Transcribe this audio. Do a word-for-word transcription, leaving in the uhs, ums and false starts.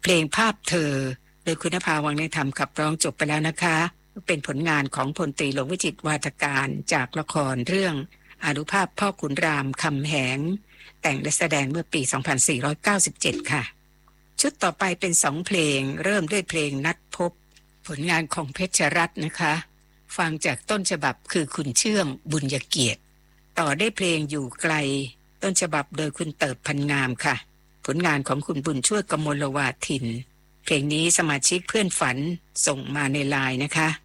เพลงภาพเธอโดยคุณนภาวังในธรรมขับร้องจบไปแล้วนะคะเป็นผลงานของพลตรีหลวงวิจิตรวาทการจากละครเรื่องอานุภาพพ่อขุนรามคำแหงแต่งและแสดงเมื่อปี สองพันสี่ร้อยเก้าสิบเจ็ด ค่ะชุดต่อไปเป็นสองเพลงเริ่มด้วยเพลงนัดพบผลงานของเพชรรัตน์นะคะฟังจากต้นฉบับคือคุณเชื่อมบุญเกียรติต่อได้เพลงอยู่ไกลต้นฉบับโดยคุณเติบพันงามค่ะผลงานของคุณบุญช่วยกมลวาทินเพลงนี้สมาชิกเพื่อนฝันส่งมาในไลน์นะคะ